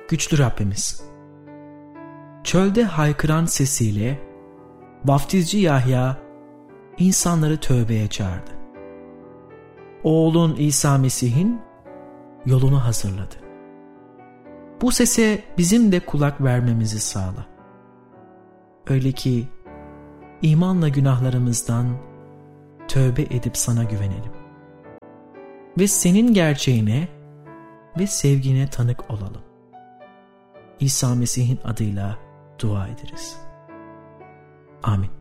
güçlü Rabbimiz, çölde haykıran sesiyle vaftizci Yahya insanları tövbeye çağırdı. Oğlun İsa Mesih'in yolunu hazırladı. Bu sese bizim de kulak vermemizi sağla. Öyle ki imanla günahlarımızdan tövbe edip sana güvenelim. Ve senin gerçeğine ve sevgine tanık olalım. İsa Mesih'in adıyla dua ederiz. Amin.